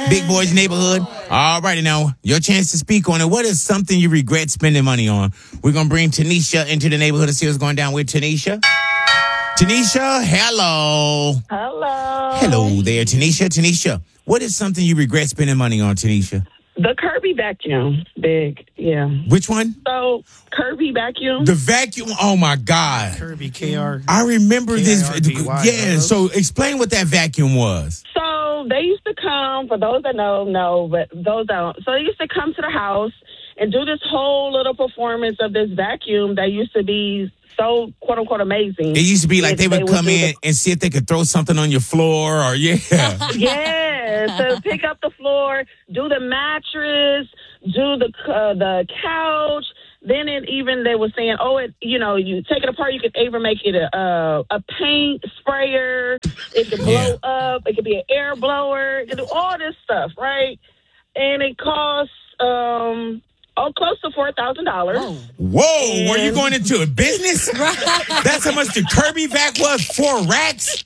Big Boys Neighborhood. All righty now, your chance to speak on it. What is something you regret spending money on? We're going to bring Tanisha into the neighborhood and see what's going down with Tanisha. Tanisha, hello. Hello. Hello there, Tanisha. Tanisha, what is something you regret spending money on, Tanisha? The Kirby vacuum. Big. Yeah. Which one? So, Kirby vacuum. The vacuum. Oh, my God. Kirby, KR. I remember this. KIRBY. Yeah, so explain what that vacuum was. So, they used to come, for those that know, but those don't. So, they used to come to the house and do this whole little performance of this vacuum that used to be so, quote unquote, amazing. It used to be like they would come in and see if they could throw something on your floor or, yeah. Yeah, so pick up the floor, do the mattress, do the couch. Then they were saying, you take it apart, you could even make it a paint sprayer. It could blow up. It could be an air blower. It could do all this stuff, right? And it costs close to $4,000. Whoa, were you going into a business? That's how much the Kirby vac was? 4 racks?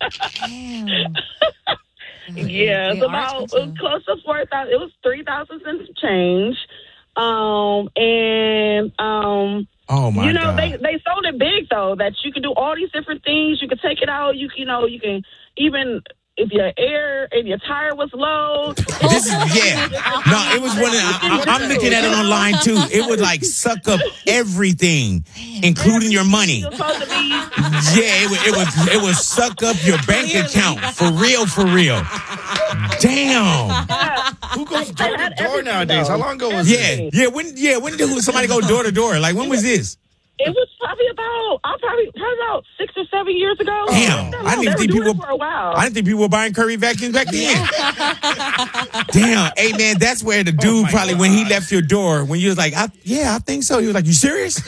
Yeah, it's about close to 4,000. It was 3,000 and change. Oh my God. They sold it big though, that you can do all these different things. You can take it out. You can even if your tire was low. This is No, it was one of I'm looking at it online too. It would like suck up everything, including your money. Yeah, it would suck up your bank account for real. Damn. Who goes door to door nowadays? How long ago was this? When did somebody go door to door? Like when was this? It was probably about 6 or 7 years ago. Damn, I didn't think people for a while. I didn't think people were buying Kirby vacuums back then. Damn, hey man, that's where the dude probably when he left your door when you was like, I think so. He was like, you serious?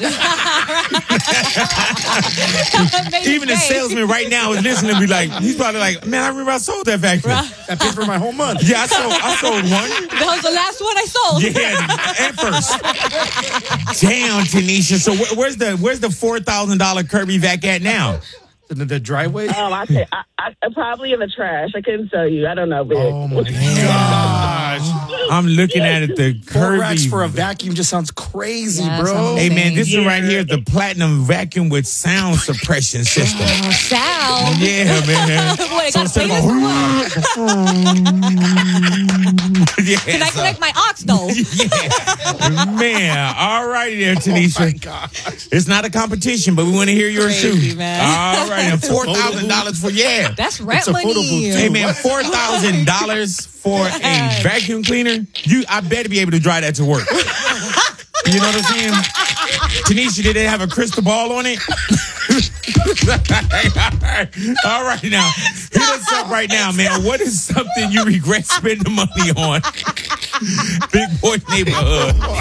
Even the salesman right now is listening to me like, he's probably like, man, I remember I sold that vacuum. I paid for my whole month. Yeah, I sold one. That was the last one I sold. Yeah, and first. Damn, Tanisha. So where's the $4,000 Kirby vac at now? The driveway? I probably in the trash. I couldn't tell you. I don't know. Oh my gosh! I'm looking at it. The Kirby 4 racks for a vacuum just sounds crazy, bro. Hey man, this is right here, the platinum vacuum with sound suppression system. Sound? Yeah, man. What, got instead of Can I connect my aux though? Yeah. Man, all righty there, Tanisha. Oh my gosh. It's not a competition, but we want to hear yours Crazy, too. Man. All right, $4,000 for That's rent money. Hey man, $4,000 for a vacuum cleaner. I better be able to drive that to work. You know what I'm saying? Tanisha, did they have a crystal ball on it? All right now. Hit us up right now, man. What is something you regret spending money on? Big Boy Neighborhood.